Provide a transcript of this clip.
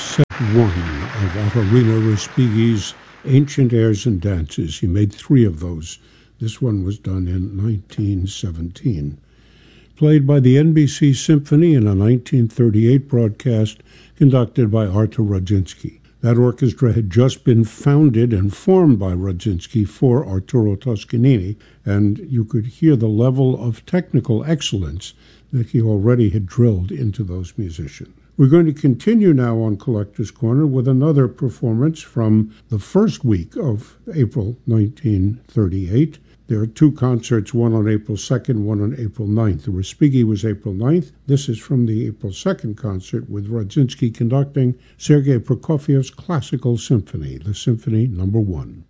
set one of Ottorino Respighi's Ancient Airs and Dances. He made 3 of those. This one was done in 1917. Played by the NBC Symphony in a 1938 broadcast conducted by Artur Rudzinski. That orchestra had just been founded and formed by Rudzinski for Arturo Toscanini, and you could hear the level of technical excellence that he already had drilled into those musicians. We're going to continue now on Collector's Corner with another performance from the first week of April 1938. There are 2 concerts, one on April 2nd, one on April 9th. The Respighi was April 9th. This is from the April 2nd concert with Rudzinski conducting Sergei Prokofiev's Classical Symphony, the Symphony No. 1.